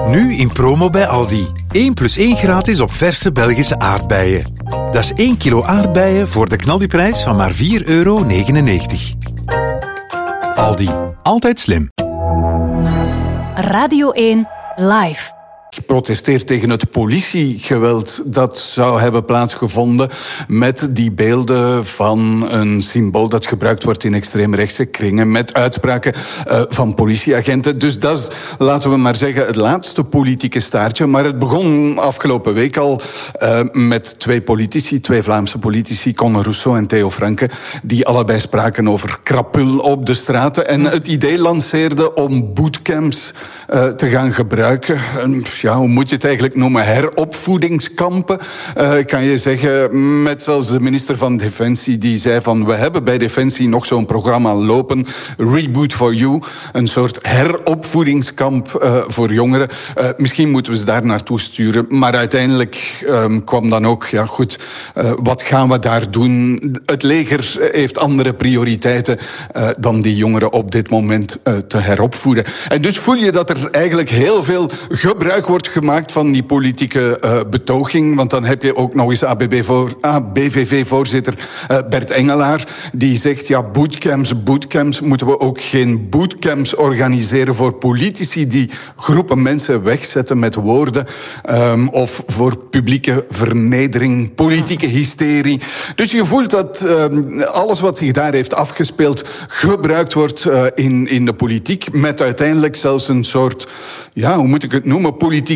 Nu in promo bij Aldi. 1 + 1 gratis op verse Belgische aardbeien. Dat is 1 kilo aardbeien voor de knaldiprijs van maar €4,99. Aldi. Altijd slim. Radio 1 Live. Geprotesteerd tegen het politiegeweld dat zou hebben plaatsgevonden met die beelden van een symbool dat gebruikt wordt in extreemrechtse kringen met uitspraken van politieagenten. Dus dat is, laten we maar zeggen, het laatste politieke staartje. Maar het begon afgelopen week al met twee Vlaamse politici, Conor Rousseau en Theo Franke, die allebei spraken over krapul op de straten en het idee lanceerden om bootcamps te gaan gebruiken. Ja, hoe moet je het eigenlijk noemen? Heropvoedingskampen, kan je zeggen. Met zelfs de minister van Defensie die zei van we hebben bij Defensie nog zo'n programma lopen, Reboot for You, een soort heropvoedingskamp voor jongeren. Misschien moeten we ze daar naartoe sturen. Maar uiteindelijk kwam dan ook, ja goed, wat gaan we daar doen? Het leger heeft andere prioriteiten dan die jongeren op dit moment te heropvoeden. En dus voel je dat er eigenlijk heel veel gebruik wordt gemaakt van die politieke betoging. Want dan heb je ook nog eens ABVV-voorzitter Bert Engelaar, die zegt, ja, bootcamps, moeten we ook geen bootcamps organiseren voor politici die groepen mensen wegzetten met woorden of voor publieke vernedering, politieke hysterie. Dus je voelt dat alles wat zich daar heeft afgespeeld gebruikt wordt in de politiek, met uiteindelijk zelfs een soort, ja, hoe moet ik het noemen, politiek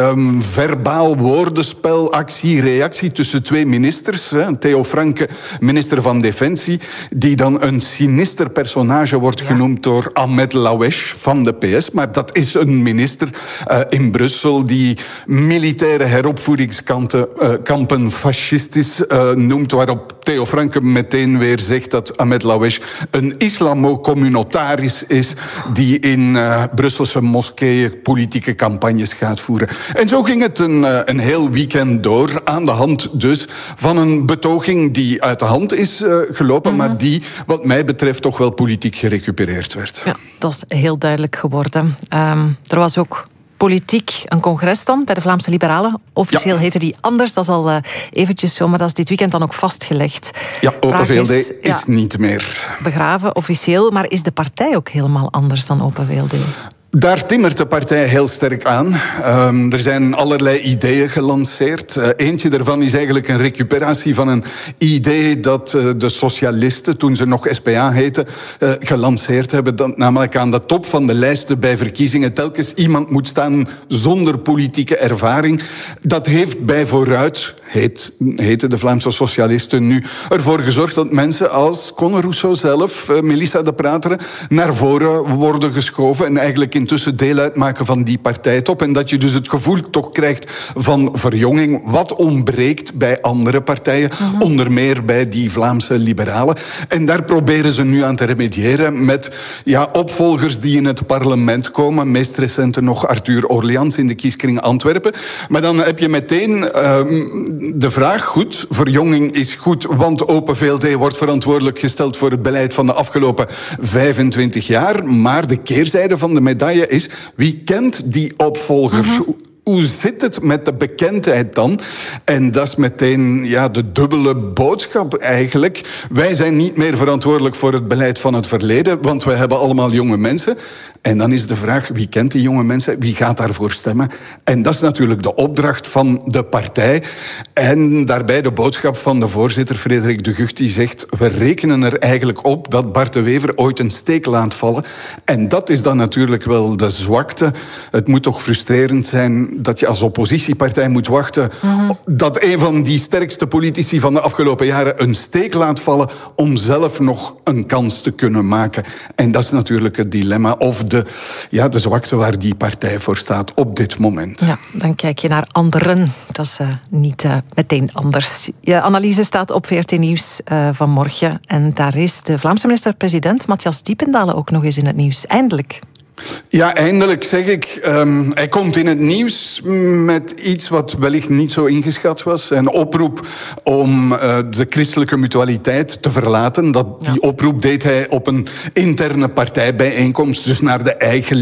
verbaal woordenspel, actie-reactie tussen twee ministers. Theo Franke, minister van Defensie, die dan een sinister personage wordt genoemd door Ahmed Laoueche van de PS. Maar dat is een minister in Brussel die militaire heropvoedingskampen fascistisch noemt, waarop Theo Franke meteen weer zegt dat Ahmed Laoueche een islamo-communotaris is die in Brusselse moskeeën politieke campagnes gaat voeren. En zo ging het een heel weekend door, aan de hand dus van een betoging die uit de hand is gelopen, maar die, wat mij betreft, toch wel politiek gerecupereerd werd. Ja, dat is heel duidelijk geworden. Er was ook politiek een congres dan bij de Vlaamse Liberalen. Officieel heette die anders, dat is al eventjes zo, maar dat is dit weekend dan ook vastgelegd. Ja, Open VLD is niet meer begraven, officieel, maar is de partij ook helemaal anders dan Open VLD? Daar timmert de partij heel sterk aan. Er zijn allerlei ideeën gelanceerd. Eentje daarvan is eigenlijk een recuperatie van een idee dat de socialisten, toen ze nog SPA heten, gelanceerd hebben. Dat namelijk aan de top van de lijsten bij verkiezingen telkens iemand moet staan zonder politieke ervaring. Dat heeft bij vooruit, heten de Vlaamse socialisten nu, ervoor gezorgd dat mensen als Conor Rousseau zelf, Melissa de Prateren, naar voren worden geschoven en eigenlijk intussen deel uitmaken van die partijtop. En dat je dus het gevoel toch krijgt van verjonging, wat ontbreekt bij andere partijen, onder meer bij die Vlaamse liberalen. En daar proberen ze nu aan te remediëren met opvolgers die in het parlement komen. Meest recente nog Arthur Orleans in de kieskring Antwerpen. Maar dan heb je meteen de vraag, goed, verjonging is goed, want Open VLD wordt verantwoordelijk gesteld voor het beleid van de afgelopen 25 jaar. Maar de keerzijde van de medaille is, wie kent die opvolger? Hoe zit het met de bekendheid dan? En dat is meteen de dubbele boodschap eigenlijk. Wij zijn niet meer verantwoordelijk voor het beleid van het verleden, want wij hebben allemaal jonge mensen. En dan is de vraag, wie kent die jonge mensen? Wie gaat daarvoor stemmen? En dat is natuurlijk de opdracht van de partij. En daarbij de boodschap van de voorzitter, Frederik de Gucht, die zegt, we rekenen er eigenlijk op dat Bart de Wever ooit een steek laat vallen. En dat is dan natuurlijk wel de zwakte. Het moet toch frustrerend zijn dat je als oppositiepartij moet wachten dat een van die sterkste politici van de afgelopen jaren een steek laat vallen om zelf nog een kans te kunnen maken. En dat is natuurlijk het dilemma of de zwakte waar die partij voor staat op dit moment. Ja, dan kijk je naar anderen. Dat is niet meteen anders. Je analyse staat op VRT Nieuws vanmorgen. En daar is de Vlaamse minister-president Matthias Diependalen ook nog eens in het nieuws. Eindelijk. Ja, eindelijk zeg ik. Hij komt in het nieuws met iets wat wellicht niet zo ingeschat was. Een oproep om de christelijke mutualiteit te verlaten. Die oproep deed hij op een interne partijbijeenkomst, dus naar de eigen